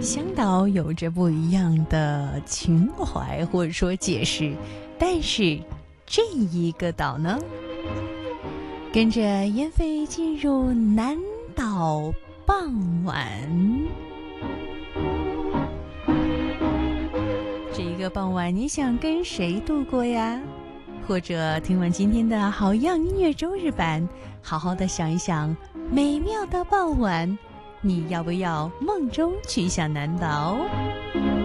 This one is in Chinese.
香岛有着不一样的情怀或者说解释，但是这一个岛呢，跟着燕飞进入南岛傍晚。这一个傍晚，你想跟谁度过呀？或者听完今天的好样音乐周日版，好好的想一想，美妙的傍晚，你要不要梦中去向南岛？